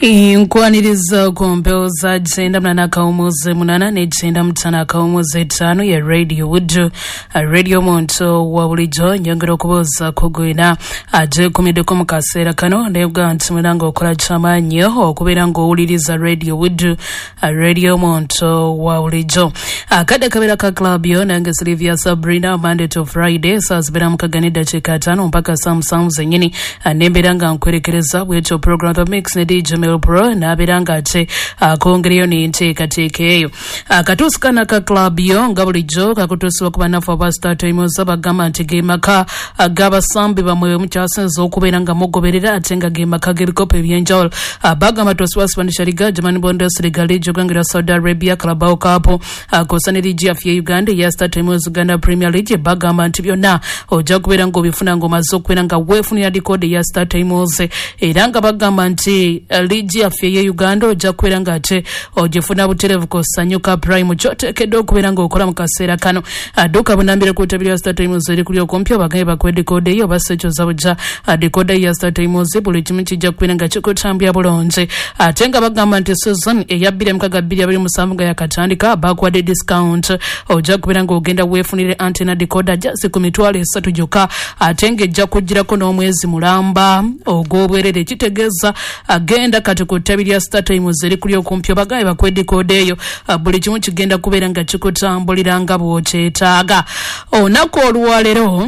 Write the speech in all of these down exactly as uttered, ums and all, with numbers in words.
Inkwaniriza kumpeuza jenda mnana kaumuze munana ne jenda mtana kaumuze tano ya Radio Wood Radio Monto wa ulijo nyongero kuboza kugwina aje kumide kumukasera kano nebwa ntimulango okola chamanyo okubera ngo uliriza Radio Wood Radio Monto wa ulijo akada kabera ka club yo nange Sylvia Sabrina Monday to Friday sazibera mukaganida chikatano mpaka Samsung zenyini anemberanga nkwerekereza bwecho program the mix ne D J Pro na biranga ate akongeriyo ni nteka tekeyo akatusikana ka club yo ngabulijo kakutusiwa kubana for past time zabagama ntigema ka agaba sambi bamwe mukyasenzo okuberanga mugoberera atenga gema kagerikope byenjol abagama toswa Spanish Liga German Bundesliga Liga gangira Saudi Arabia Carabao Cup akosaniri G F Uganda ya start time Uganda Premier League bagama ntibyona oja kubera ngo bifuna ngo mazokwera nga wefuni ya code ya start time eranga bagama nti G F Uganda oja kwera nga ate ojefuna buterevu ko Sanyuka Prime chote kedo kubera ngo okola mukasera kano aduka bunambire ku tabiri ya start time zeri kuli okompya bagaye bakwede code yo basecho zabuja adekode ya start time buli kimu kijja kwera nga chikotambya bulonze atenga bagamba nti season eyabbire mkaga bbiri abiri musanvu ya katandika backward discount oja kubera ngo ogenda wefunire antenna decoder jasi ku mitwalo esatu joka atenge ejja kujirako n'omwezi mulamba ogobwerere kitegeza agenda kati ku tabiri ya start time zeri kuli okompya bagaye bakwede code yo buli kimu kigenda kubera nga chikotambuliranga bwokyetaaga onako olwalero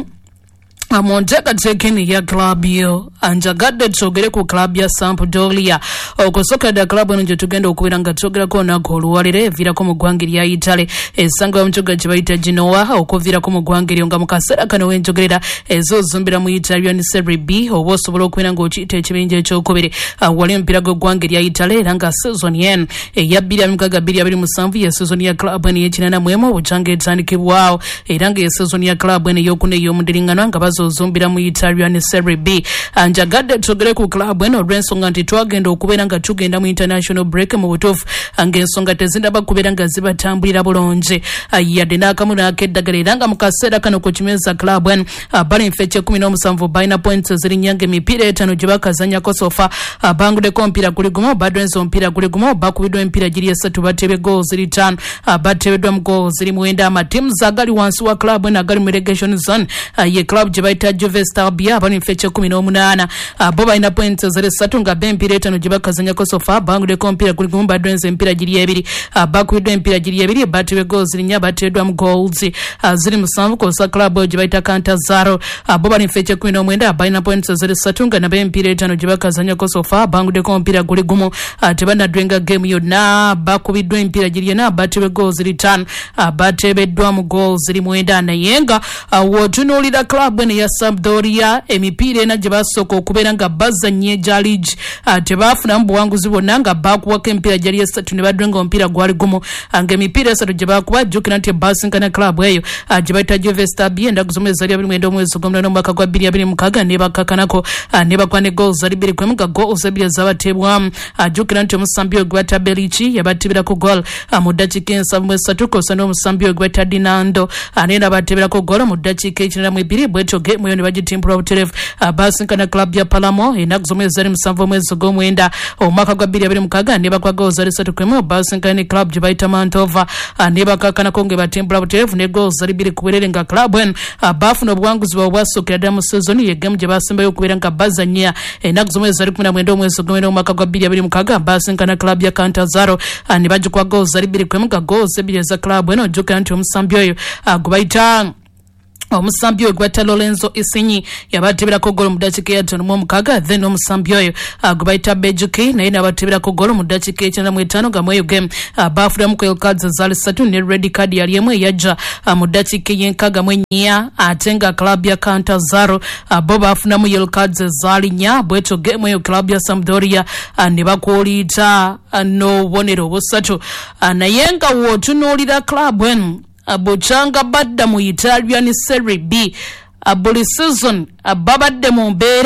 amonteka tekeni ya club yo anjagadde tsogere ku club ya Sampdoria okusoka da club nje tugenda okubira nga tsogera ko nako olwalire vira ko mugwangiri ya Italy esanga wa mchoga chibaita Genoa okuvira ko mugwangiri nga mukasera kano wenjogerera ezo zumbira mu Italian Serie B obosobola okwena ngo chite chibenje chokubire wali mpira go gwangiri ya Italy ranga season yen eyabbira mkaga bbiri abiri musanvu ya season ya club ni yechinana mwemo bujange etandikibwao eranga ya season ya club ni yokune yomudiringano nga bazo zumbira mu Italian Serie B anjagadde tugere ku club eno rensonga nti twagenda okubera nga tugenda mu international break mu butufu angensonga tezinda bakubera nga zibatambulira bulonje yadde nakamu nakeddagala nga mukasera kano ku kimeza club eno bali mfeche kumi n'omusanvu baina points ziri nyange mipira etano gye bakazanya ko sofa bangude ko mpira kuli gumo bado enzo mpira kuli gumo bakubidwa empira giri esatu batebe goals ziri tano batebedwa mu goals ziri mwenda amatimu zagali wansi wa club eno agali mu relegation zone ye club gye baita Juve Stabia bali mfeche kumi n'omunaana bo baina points ziri esatu nga bempira etano gye bakazanya ko sofa bangude ko mpira kuli gumo bado enzo empira giri ebiri bakubidwa empira giri ebiri batebe goals ziri nya batebedwa mu goals ziri musanvu ko sa club gye baita Cantazaro bo bali mfeche kumi n'omwenda baina points ziri esatu nga nabe empira etano gye bakazanya ko sofa bangude ko mpira guli gumo tebanaddwenga game yonna bakubidwa empira giri ena batebe goals ziri tano batebedwa mu goals ziri mwenda naye nga wotunuulira club eno ya Sampdoria emipira ena gye basooka okubeera nga bazanye ja league tebafunamu buwanguzi bwonna nga bakuwako empira gyali esatu ne baddwenga omupiira gwali gumu nga emipira esatu gye bakuba jjukira nti ebasinkana club eyo gye bayita Juve Stabia endaku zomwe zali abiri mwenda omwezi gw'omunaana omwaka gwa bbiri abiri mukaaga ne bakakanako ne bakuba ne goals zali bbiri kwemu nga goals ebiri zabateebwamu jjukira nti omusambi oyo gwe batta Berici yabateeberako goal mu ddakiika ensavu mu esatu kosa n'omusambi oyo gwe batta Dinando naye n'abateeberako goal mu ddakiika ekinana mu ebiri bwetyo game eyo ne bagitimbula buterevu basinkana club ya Palamo ennaku zomwe zali musanvu omwezi gw'omwenda omwaka gwa bbiri abiri mukaaga ne bakuba goals zali ssatu kwemu basinkana ne club gye bayita Mantova ne bakakanako nga batimbula buterevu ne goals zali bbiri ku bwerere nga club eno bafuna obuwanguzi bwabwe bwasookera ddala mu season ye game gye basembayo okubeera nga bazannya ennaku zomwe zali kumi na mwenda omwezi gw'omwenda omwaka gwa bbiri abiri mukaaga basinkana club ya Cantazaro ne bagikuba goals zali bbiri kwemu nga goals ebiri eza club eno jjukira nti omusambi oyo gwe bayita omusambi oyo gwata Lorenzo Isinyi yabateberako golo mu ddakiika ya ttaano mu omukaaga then omusambi oyo gwe bayita Bejuki naye n'abateberako golo mu ddakiika ekyenda mu etaano nga mweyo game baafulamu ku cards zaali ssatu ne red card yali emu eyajja mu ddakiika y'enkaaga mu ennya ate nga club ya Cantazaro bo baafunamu yellow cards zaali nnya bwetyo game eyo club ya Sampdoria ne bakuliita n'obubonero busatu naye nga wootunuulira club eno abochanga badda mu Italian Serie B buli season babadde mu mbeera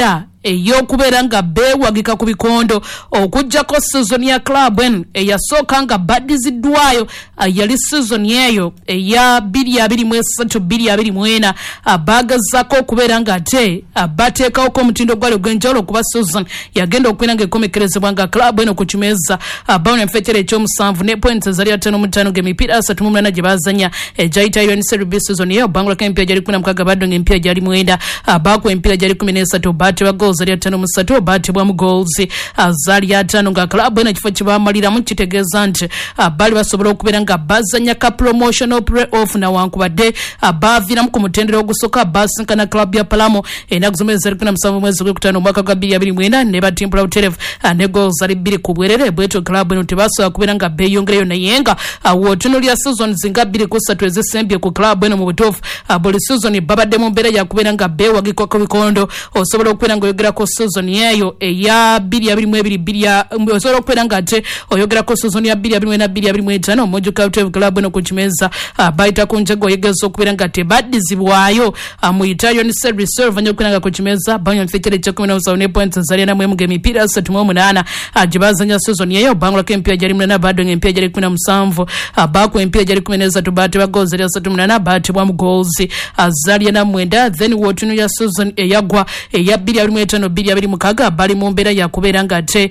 ey'okubeera nga beewagika ku bikondo okujjako season ya club eno eyasooka nga baddiziddwayo yali season eyo eya bbiri abiri mu esatu bbiri abiri mu ena baagezako okubeera nga ate bateekawoko omutindo gwali ogw'enjawulo okuba season yagenda okubeera nga ekomekerezebwa nga club eno ku kimeeza bawona enfeekera ekyomusanvu ne points ezali ataano mu ttaano ng'emipiira asatu mu munaana gye baazanya egyayita U N C R B season eyo bangulako emipiira gyali kumi na mukaaga baddo ng'emipiira gyali mwenda baakuba emipiira gyali kumi n'esatu baatebwa goals zali ataano mu ssatu baatebwa mu goals zaali ataano nga club eno ekifo kye baamaliramu kitegeeza nti baali basobola okubeera nga bazanya ka promotional play-off newankubadde baaviiramu ku mutendera ogusooka baasinkana club ya Palamo ennaku zomezi zali kumi na musanvu mwezi gw'ekutaano omwaka gwa bbiri abiri mu ena ne batimpula butereevu ne goals zali bbiri ku bwerere bwetyo club eno tebaasobola kubeera nga beeyongereyo naye nga wootunuulira seasons nga bbiri ku ssatu ezisembye ku club eno mu butuufu buli season babadde mu mbeera yakubeera nga beewagikwa ku bikondo osobola okubeera nga oyogerako season eyo eya bbiri abiri mu ebiri bbiri osobola okubeera nga ate oyogerako season ya bbiri abiri mu ena bbiri abiri mu etaano omujjuka buteefu club eno ku kimeeza bayita ku njego oyegeza okubeera nga tebaddizibwayo muyita U N C R B oluvannyuma okubeera nga ku kimeeza bawunya mufeekera ekyekumi n'omusanvu ne points zali ena mu emu ng'emipiira asatu mu omunaana gye baazanya season eyo bangulako emipiira gyali munaana baddo ng'emipiira gyali kumi na musanvu baakuba emipiira gyali kumi n'esatu baatebwa goals zali asatu munaana baatebwa mu goals zaali ena mu mwenda then wootunuulira season eyagwa eya bbiri abiri mu etaano bbiri abiri mukaaga bali mu mbeera yakubeera nga ate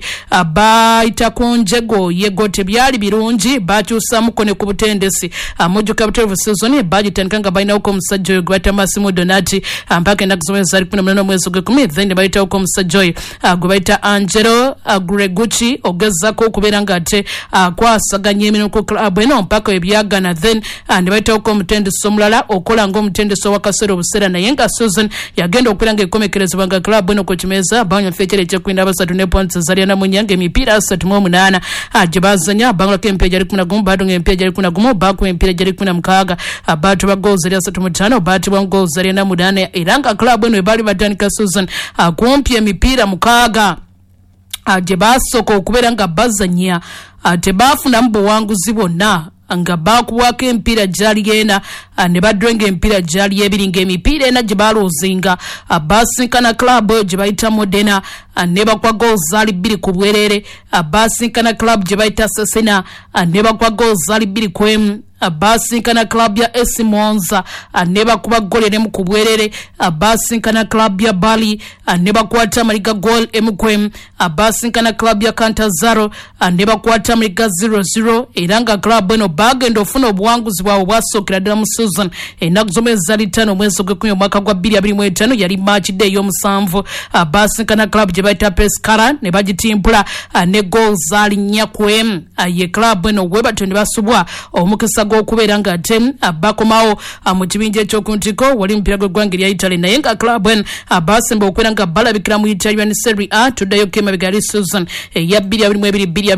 bayita ku njego yego tebyali birungi bakyusamuko ne ku butendesi mujjuka butereevu season bagitandika nga balinawoko omusajja oyo gwe bayita Massimo Donati mpaka ennaku zomezi zali kumi na munaana omwezi gw'ekumi then ne bayitawoko omusajja oyo gwe bayita Angelo Gregucci ogezzako okubeera nga ate akwasaganya emirimu ku club eno mpaka ebyagana then ne bayitawoko omutendesi omulala okola ng'omutendesi owakaseera obuseera naye nga season yagenda okubeera nga ekomekerezebwa nga club eno ku kimeeza bawunya mufeekera ekyekumi n'abasatu ne points zali ana mu nnya ng'emipiira asatu mu omunaana gye baazanya bangulako emipiira gyali kumi na gumu baadonga emipiira gyali kumi na gumu baakuba emipiira gyali kumi na mukaaga baatebwa goals zali asatu mu ttaano baatebwa goals zali ena mu munaana era nga club eno ebaali batandika season kumpi emipiira mukaaga gye baasooka okubeera nga bazanya tebaafunamu buwanguzi bwonna nga baakubwako emipiira gyali ena ne badwenga emipiira gyali ebiri ng'emipiira ena gye baaloozinga baasinkana club oyo gye bayita Modena ne bakwa goals zaali bbiri ku bwerere baasinkana club gye bayita Sesena ne bakwa goals zaali bbiri ku emu basinkana club ya S Monza ne bakuba goal emu ku bwerere basinkana club ya Bali ne bakwata amaliga goal emu ku emu basinkana club ya Cantazaro ne bakwata amaliga zero zero era nga club eno bagenda ofuna obuwanguzi bwabwe bwasookera ddala mu season ennaku zomezi zali ttaano omwezi gw'ekumi omwaka gwa bbiri abiri mu etaano yali match day ey'omusanvu basinkana club gye bayita Pescara ne bagitimpula ne goal zaali nnya ku emu ye club eno we batyo ne basubwa omukisa gw'okubeera nga ate bakomawo mu kibinja ekyokuntiko wali mupiira gw'eggwanga erya Italy naye nga club eno basemba okubeera nga balabikira mu Italy U N C R B tuddayo kemabega yali season eya bbiri abiri mu ebiri bbiri